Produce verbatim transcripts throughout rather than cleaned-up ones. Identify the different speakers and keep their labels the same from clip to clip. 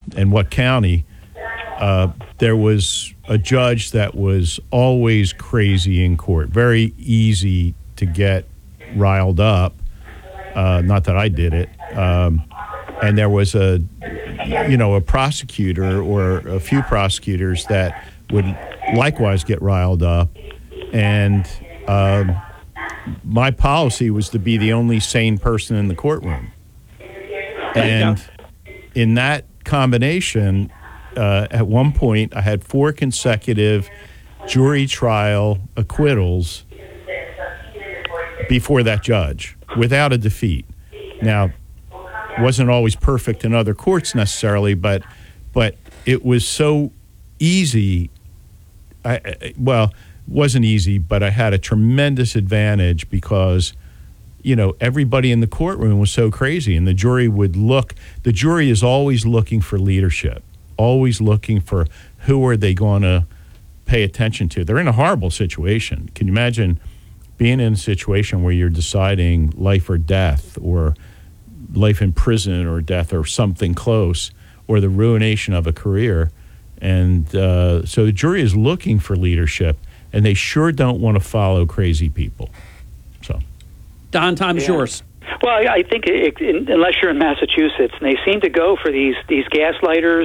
Speaker 1: and what county, uh, there was a judge that was always crazy in court, very easy to get riled up. Uh, not that I did it. Um, and there was a, you know, a prosecutor or a few prosecutors that would likewise get riled up. And um, my policy was to be the only sane person in the courtroom. And in that combination, uh, at one point, I had four consecutive jury trial acquittals before that judge, without a defeat. Now, wasn't always perfect in other courts necessarily, but but it was so easy. I, I well, wasn't easy, but I had a tremendous advantage because, you know, everybody in the courtroom was so crazy, and the jury would look. The jury is always looking for leadership, always looking for who are they going to pay attention to. They're in a horrible situation. Can you imagine being in a situation where you're deciding life or death, or life in prison or death or something close, or the ruination of a career? And uh, so the jury is looking for leadership, and they sure don't want to follow crazy people. So,
Speaker 2: Don, time is
Speaker 3: yeah.
Speaker 2: yours.
Speaker 3: Well, I I think it, it, unless you're in Massachusetts, and they seem to go for these these gaslighters.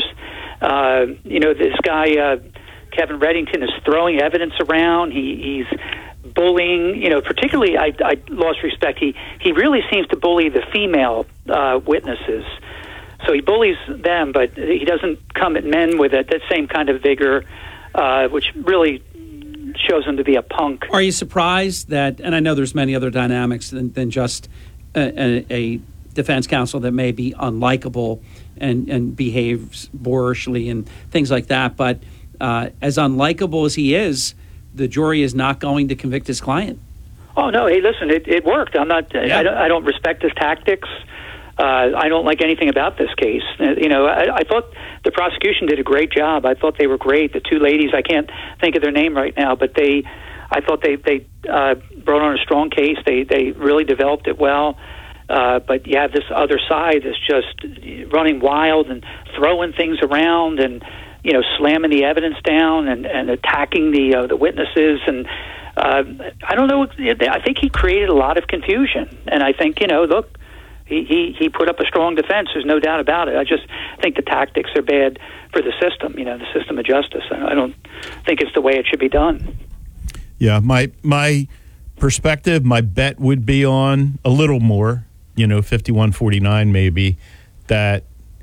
Speaker 3: Uh, you know, this guy uh, Kevin Reddington is throwing evidence around. He, he's bullying. You know, particularly, I, I lost respect. He he really seems to bully the female uh, witnesses. So he bullies them, but he doesn't come at men with that, that same kind of vigor, uh, which really shows him to be a punk.
Speaker 2: Are you surprised that, and I know there's many other dynamics than, than just a, a, a defense counsel that may be unlikable and, and behaves boorishly and things like that, but uh, as unlikable as he is, the jury is not going to convict his client?
Speaker 3: Oh, no. Hey, listen, it, it worked. I'm not, yeah. I, don't, I don't respect his tactics. Uh, I don't like anything about this case. Uh, you know, I, I thought the prosecution did a great job. I thought they were great. The two ladies, I can't think of their name right now, but they, I thought they they uh, brought on a strong case. They they really developed it well. Uh, but you have this other side that's just running wild and throwing things around and, you know, slamming the evidence down and, and attacking the uh, the witnesses. And uh, I don't know. I think he created a lot of confusion. And I think, you know, look. He, he he put up a strong defense. There's no doubt about it. I just think the tactics are bad for the system, you know, the system of justice. I don't think it's the way it should be done.
Speaker 1: Yeah, my my perspective, my bet would be on a little more, you know, fifty-one forty-nine maybe, that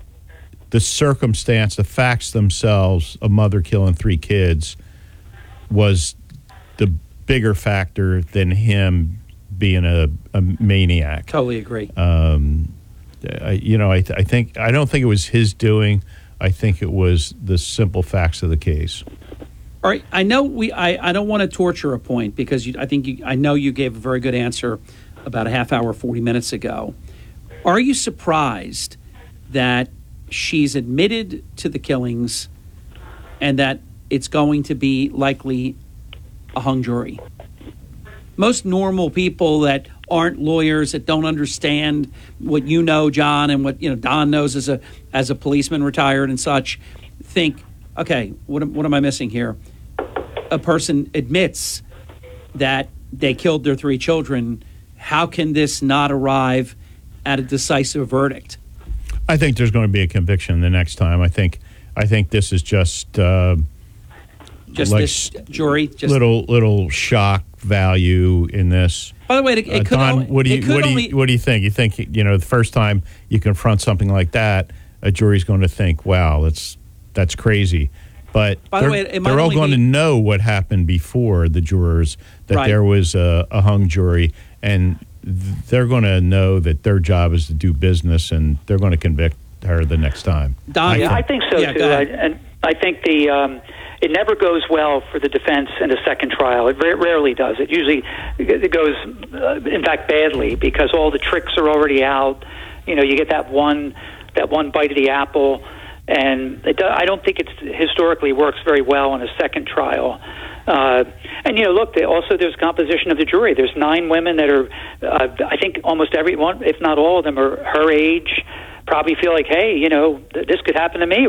Speaker 1: the circumstance, the facts themselves, a mother killing three kids was the bigger factor than him being a, a maniac.
Speaker 2: Totally agree.
Speaker 1: Um, I, you know, I, th- I think I don't think it was his doing. I think it was the simple facts of the case.
Speaker 2: All right, I know we. I, I don't want to torture a point because you, I think you, I know you gave a very good answer about a half hour, forty minutes ago. Are you surprised that she's admitted to the killings and that it's going to be likely a hung jury? Most normal people that aren't lawyers, that don't understand what you know, John, and what you know Don knows as a as a policeman retired and such, think, okay, what what am I missing here? A person admits that they killed their three children. How can this not arrive at a decisive verdict?
Speaker 1: I think there's going to be a conviction the next time. I think I think this is just uh,
Speaker 2: just
Speaker 1: like
Speaker 2: this jury, just
Speaker 1: little little shock value in this.
Speaker 2: By the way, it, it
Speaker 1: uh,
Speaker 2: could
Speaker 1: Don,
Speaker 2: only,
Speaker 1: what do you
Speaker 2: it could
Speaker 1: what do
Speaker 2: only,
Speaker 1: you what do you think? You think you know the first time you confront something like that, a jury's going to think, "Wow, that's that's crazy." But
Speaker 2: By
Speaker 1: they're,
Speaker 2: the way, it might
Speaker 1: they're all
Speaker 2: only
Speaker 1: going
Speaker 2: be,
Speaker 1: to know what happened before the jurors, that
Speaker 2: right.
Speaker 1: there was a, a hung jury, and they're going to know that their job is to do business, and they're going to convict her the next time.
Speaker 2: Don,
Speaker 3: I yeah, I think so
Speaker 2: yeah,
Speaker 3: too. I, and I think the um, it never goes well for the defense in a second trial. It very rarely does. It usually it goes, uh, in fact, badly because all the tricks are already out. You know, you get that one that one bite of the apple. And it, I don't think it historically works very well in a second trial. Uh, and, you know, look, they also there's composition of the jury. There's nine women that are, uh, I think almost every one, if not all of them, are her age, probably feel like, hey, you know, th- this could happen to me.